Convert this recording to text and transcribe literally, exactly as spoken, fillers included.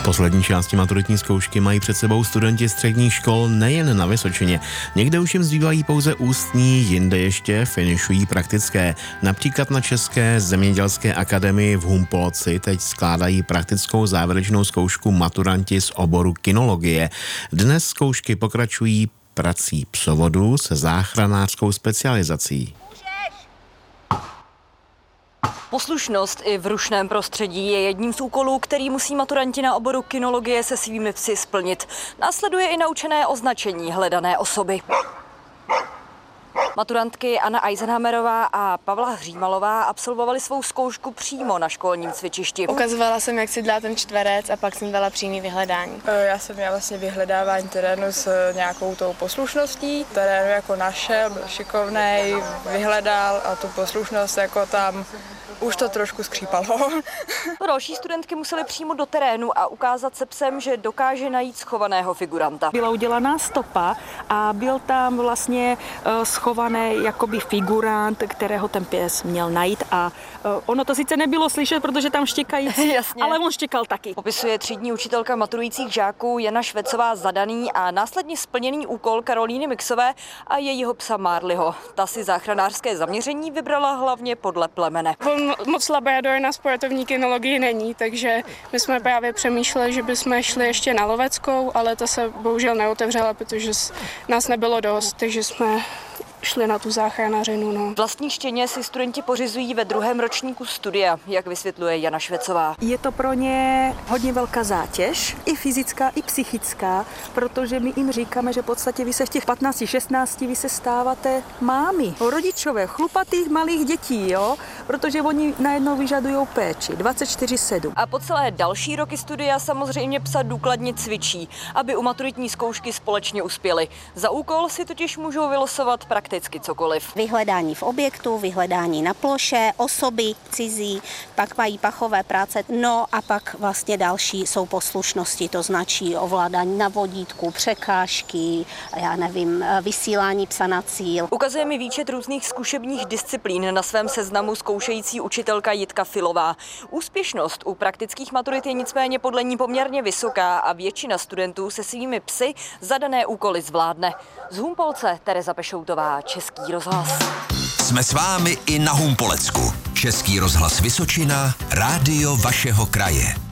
Poslední části maturitní zkoušky mají před sebou studenti středních škol nejen na Vysočině. Někde už jim zbývají pouze ústní, jinde ještě finišují praktické. Například na České zemědělské akademii v Humpolci teď skládají praktickou závěrečnou zkoušku maturanti z oboru kinologie. Dnes zkoušky pokračují prací psovodů se záchranářskou specializací. Poslušnost i v rušném prostředí je jedním z úkolů, který musí maturanti na oboru kinologie se svými psy splnit. Následuje i naučené označení hledané osoby. Maturantky Anna Eisenhammerová a Pavla Hřímalová absolvovali svou zkoušku přímo na školním cvičišti. Ukazovala jsem, jak si dá ten čtverec a pak jsem dala přímý vyhledání. Já jsem měla vlastně vyhledávání terénu s nějakou tou poslušností. Terénu jako našel, byl šikovnej, vyhledal a tu poslušnost jako tam už to trošku skřípalo. Další studentky musely přímo do terénu a ukázat se psem, že dokáže najít schovaného figuranta. Byla udělaná stopa a byl tam vlastně schovaný jakoby figurant, kterého ten pes měl najít a ono to sice nebylo slyšet, protože tam štěkající, Jasně. ale on štěkal taky. Popisuje třídní učitelka maturujících žáků Jana Švecová zadaný a následně splněný úkol Karolíny Mixové a jejího psa Marleyho. Ta si záchranářské zaměření vybrala hlavně podle plemene. On moc labrador na sportovní kinologii není, takže my jsme právě přemýšleli, že bychom šli ještě na loveckou, ale ta se bohužel neotevřela, protože nás nebylo dost, takže jsme šli na tu záchranařinu. No. Vlastní štěně si studenti pořizují ve druhém ročníku studia, jak vysvětluje Jana Švecová. Je to pro ně hodně velká zátěž, i fyzická, i psychická, protože my jim říkáme, že v podstatě vy se v těch patnácti, šestnácti vy se stáváte mámy, rodičové, chlupatých malých dětí, jo? Protože oni najednou vyžadují péči dvacet čtyři sedm. A po celé další roky studia samozřejmě psa důkladně cvičí, aby u maturitní zkoušky společně uspěli. Za úkol si totiž můžou vylosovat prakticky cokoliv. Vyhledání v objektu, vyhledání na ploše, osoby cizí, pak mají pachové práce, no a pak vlastně další jsou poslušnosti, to značí ovládání na vodítku, překážky, já nevím, vysílání psa na cíl. Ukazuje mi výčet různých zkušebních disciplín na svém seznamu zkoušející učitelka Jitka Filová. Úspěšnost u praktických maturit je nicméně podle ní poměrně vysoká a většina studentů se svými psy zadané úkoly zvládne. Z Humpolce Tereza Pešoutová, Český rozhlas. Jsme s vámi i na Humpolecku. Český rozhlas Vysočina, rádio vašeho kraje.